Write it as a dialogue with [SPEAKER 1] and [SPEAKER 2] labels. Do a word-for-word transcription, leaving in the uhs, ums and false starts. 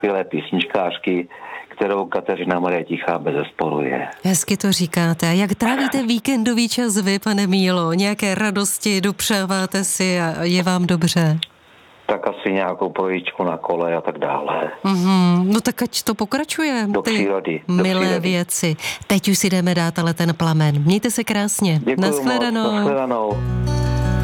[SPEAKER 1] skvělé písničkářky, kterou Kateřina Marie Tichá bezesporu je.
[SPEAKER 2] Hezky to říkáte. A jak trávíte víkendový čas vy, pane Mílo? Nějaké radosti dopřáváte si a je vám dobře?
[SPEAKER 1] Tak asi nějakou projíčku na kole a tak dále.
[SPEAKER 2] Mm-hmm. No tak ať to pokračuje.
[SPEAKER 1] Do
[SPEAKER 2] ty
[SPEAKER 1] přírody. Do
[SPEAKER 2] milé
[SPEAKER 1] přírody.
[SPEAKER 2] věci. Teď už si jdeme dát ale ten plamen. Mějte se krásně.
[SPEAKER 1] Děkuju moc.
[SPEAKER 2] Nashledanou.
[SPEAKER 1] Nashledanou.